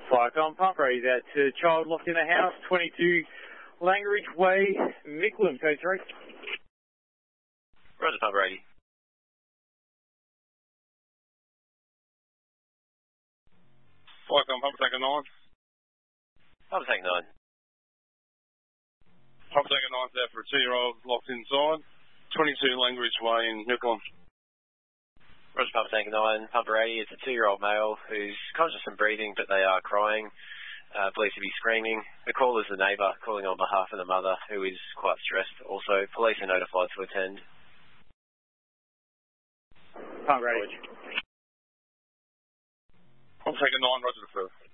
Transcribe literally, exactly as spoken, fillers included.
Flycom pump ready. That's a child locked in the house, twenty-two Langridge Way, Mickleham, code three. Roger, pump ready. Flycom pump tanker nine. Pump tank nine. Pump tanker nine's out for a two-year-old locked inside, twenty-two Langridge Way in Mickleham. Roger, pump tanker nine. Pump ready. It's a two-year-old male who's conscious and breathing, but they are crying. Uh, believed to be screaming. The call is the neighbour calling on behalf of the mother, who is quite stressed. Also, police are notified to attend. Pump ready. Pump tanker nine, roger the first.